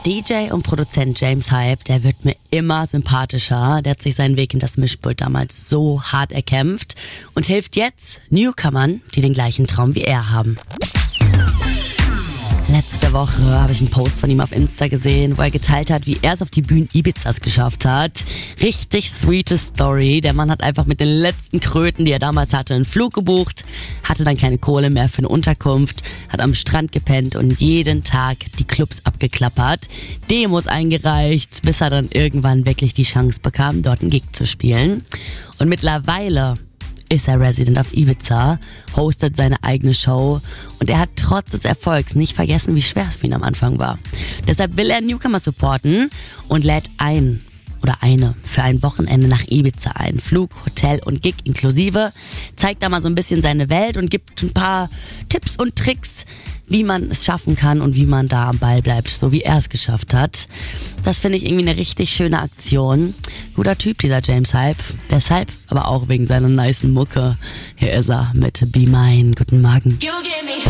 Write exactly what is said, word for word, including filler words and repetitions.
D J und Produzent James Hype, der wird mir immer sympathischer. Der hat sich seinen Weg in das Mischpult damals so hart erkämpft und hilft jetzt Newcomern, die den gleichen Traum wie er haben. Letzte Woche habe ich einen Post von ihm auf Insta gesehen, wo er geteilt hat, wie er es auf die Bühnen Ibizas geschafft hat. Richtig sweete Story. Der Mann hat einfach mit den letzten Kröten, die er damals hatte, einen Flug gebucht, hatte dann keine Kohle mehr für eine Unterkunft, hat am Strand gepennt und jeden Tag die Clubs abgeklappert, Demos eingereicht, bis er dann irgendwann wirklich die Chance bekam, dort einen Gig zu spielen. Und mittlerweile ist er Resident auf Ibiza, hostet seine eigene Show und er hat trotz des Erfolgs nicht vergessen, wie schwer es für ihn am Anfang war. Deshalb will er Newcomer supporten und lädt ein oder eine für ein Wochenende nach Ibiza ein. Flug, Hotel und Gig inklusive. Zeigt da mal so ein bisschen seine Welt und gibt ein paar Tipps und Tricks, wie man es schaffen kann und wie man da am Ball bleibt, so wie er es geschafft hat. Das finde ich irgendwie eine richtig schöne Aktion. Guter Typ, dieser James Hype. Deshalb, aber auch wegen seiner nicen Mucke. Hier ist er mit Be Mine. Guten Morgen.